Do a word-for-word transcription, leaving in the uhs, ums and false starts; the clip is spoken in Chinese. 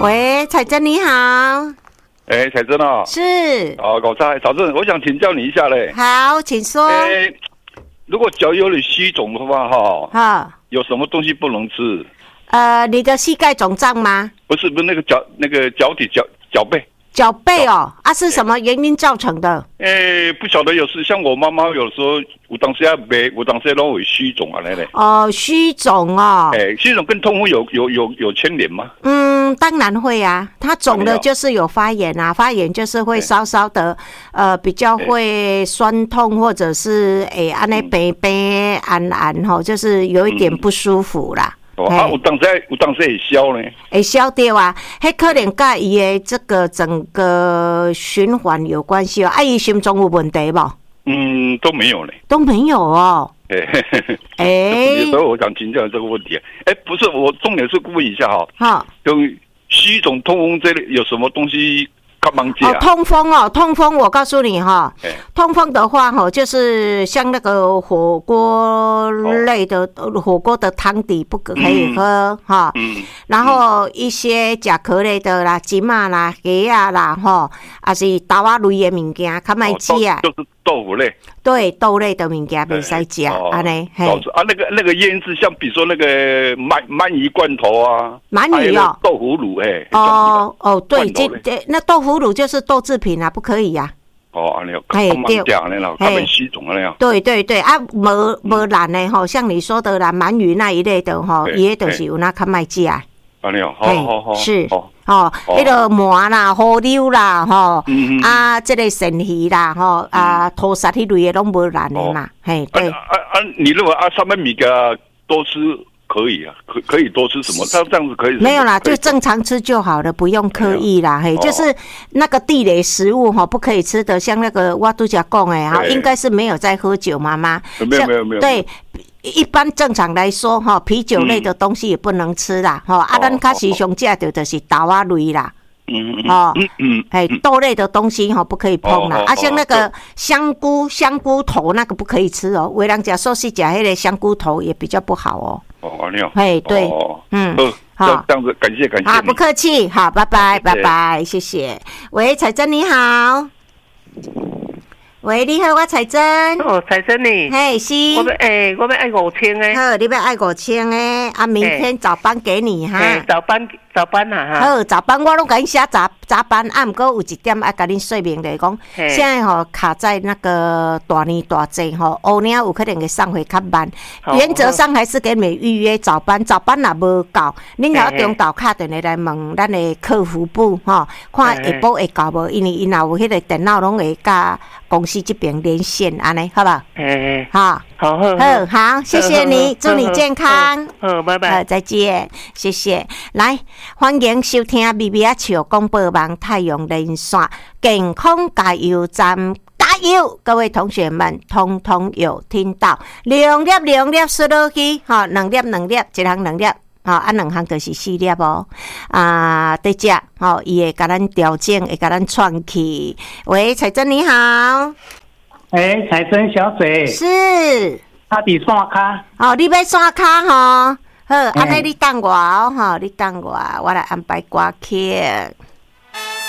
喂，彩珍你好。 哎，彩珍啊， 是。 哦，搞差，早珍，我想请教你一下嘞。 好，请说。 哎，如果脚有点虚肿的话，哈， 哈， 有什么东西不能吃？ 呃，你的膝盖肿胀吗？ 不是，不是那个脚，那个脚底脚脚背。 脚背哦，啊，是什么原因造成的？ 诶，不晓得，有时像我妈妈有时候有当时要背，有当时都会虚肿啊，那嘞。 哦，虚肿哦。 诶，虚肿跟痛风有有有有牵连吗？ 嗯，当然会啊，它肿的就是有发炎啊，发炎就是会稍稍的，呃，比较会酸痛，或者是诶，安尼白白暗暗吼，就是有一点不舒服啦。 哦，啊，有当时有当时会消呢， 会消掉啊，迄可能甲伊的这个整个循环有关系哦。啊，伊心脏有问题无？ 嗯，都没有呢， 都没有哦。 哎， 哎， 所以我想请教这个问题。哎，不是，我重点是问一下哈， 哈， 就虚肿、痛风这类有什么东西干忙解啊？ 哦，痛风哦，痛风，我告诉你哈，痛风的话哈，就是像那个火锅类的、哦、火锅的汤底不可以喝哈，嗯嗯、然后一些甲壳类的啦、鸡嘛啦、鸡啊啦哈，还是豆啊类的物件，较莫吃啊。 就是豆腐类。 对，豆类的物件袂使吃，安尼嘿。 啊，那个那个腌制，像比如说那个鳗鳗鱼罐头啊， 鳗鱼哦， 豆腐乳哎。 哦哦，对，这这那豆腐乳就是豆制品啊，不可以呀。 哦，安尼哦，哎对，这样那样，他们虚肿那样。 对对对啊，无无烂的吼，像你说的啦，鳗鱼那一类的吼，伊个就是有那较卖食。 安尼哦，好好好， 是哦，迄个鳗啦、河溜啦，吼，啊，这个鳝鱼啦，吼，啊，土沙迄类的拢无烂的嘛，嘿，对。 啊啊，你认为啊，上面米个多吃可以啊？可可以多吃什么？他这样子可以？ 没有啦，就正常吃就好了，不用刻意啦，嘿，就是那个地雷食物哈，不可以吃的，像那个我都讲讲哎，哈，应该是没有在喝酒，妈妈。 没有没有没有。 对。一般正常来说，哈，啤酒类的东西也不能吃啦，哈、嗯。啊，咱较时常食的就是豆啊类啦，嗯嗯，哦，嗯嗯，哎，豆类的东西哈不可以碰啦。哦、啊，像那个香菇、香菇头那个不可以吃哦。有人吃寿司吃那个香菇头也比较不好哦。 哦，你好。 哎，对，哦、嗯， 好，这样子，感谢感谢。 好，不客气，好，拜拜，拜拜，谢谢。喂，彩珍你好。喂，你好，我彩珍。 哦，彩珍你。 嘿，是。 我要诶，我要爱五千诶。 好，你要爱五千诶，啊，明天早班给你哈。 早班早班啊哈。 好，早班我拢甲你写早早班，啊，毋过有一点爱甲你说明就是讲，现在吼卡在那个大年大节吼，后年有可能会送回较慢。原则上还是给你们预约早班，早班若无够，恁要中昼敲电话来问咱的客服部吼，看下晡会到无，因为因若有迄个电脑拢会甲公司这边连线，安尼好不好？ 哎， 好， 好， 好，好，谢谢你，祝你健康。 好，拜拜。 好，再见，谢谢。来，欢迎收听咪咪啊笑广播网太阳连线健康加油站，加油！各位同学们，通通有听到，两粒两粒输落去，哈，两粒两粒，一项两粒。啊，啊，两项就是四粒哦。啊，在这，吼，伊会甲咱调整，会甲咱串起。喂，彩珍你好。 哎、欸，彩珍小姐。 是。 阿弟刷卡。 哦，你要刷卡吼？好，安尼你等我哦，吼，你等我，我来安排歌曲。